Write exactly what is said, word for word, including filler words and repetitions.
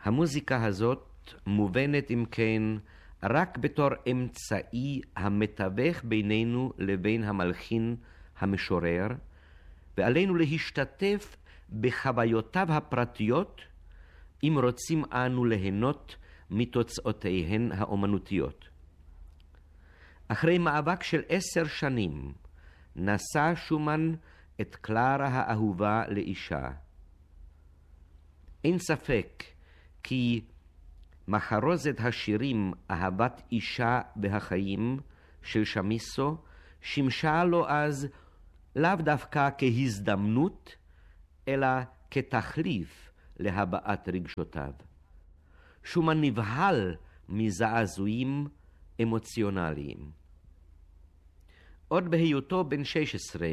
המוזיקה הזאת מובנת אם כן רק בתור אמצעי המתווך בינינו לבין המלחין המשורר, ועלינו להשתתף בחוויותיו הפרטיות אם רוצים אנו ליהנות מתוצאותיהן האומנותיות. אחרי מאבק של עשר שנים נשא שומן את קלרה האהובה לאישה. אין ספק כי מחרוזת השירים אהבת אישה והחיים של שמיסו שימשה לו אז לאו דווקא כהזדמנות, אלא כתחליף להבעת רגשותיו. שומן נבהל מזעזועים אמוציונליים. עוד בהיותו בן שש עשרה